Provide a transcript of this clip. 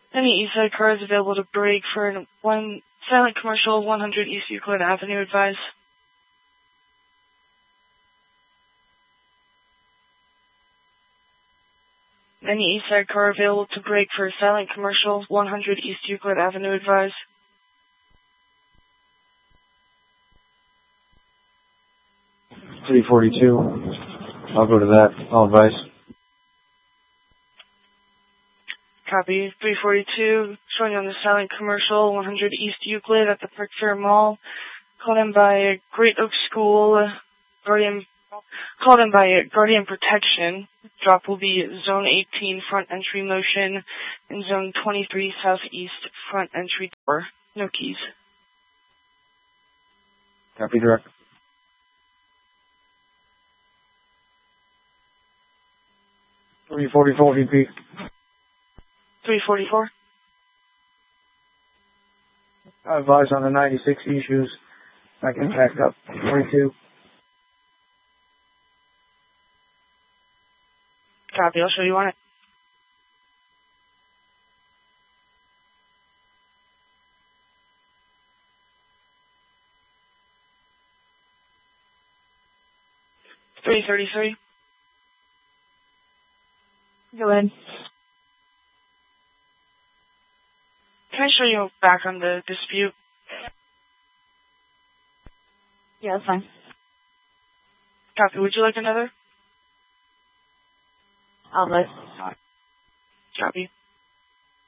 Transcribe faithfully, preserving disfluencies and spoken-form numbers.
Any Eastside car is available to brake for one silent commercial, one hundred East Euclid Avenue, advise. Any Eastside car available to brake for silent commercial, one hundred East Euclid Avenue, advise. three forty-two. I'll go to that. I'll advise. Copy. three forty-two, showing on the silent commercial, one hundred East Euclid at the Park Fair Mall. Called in by Great Oak School, Guardian, called in by Guardian Protection. Drop will be Zone eighteen, front entry motion, and Zone twenty-three, southeast, front entry door. No keys. Copy, direct. three forty-four, V P. three forty-four. I advise on the ninety-six issues. I can pack up. twenty-two. Copy, I'll show you on it. three thirty-three. Go ahead. Can I show you back on the dispute? Yeah, that's fine. Copy, would you like another? I'll vote. Copy.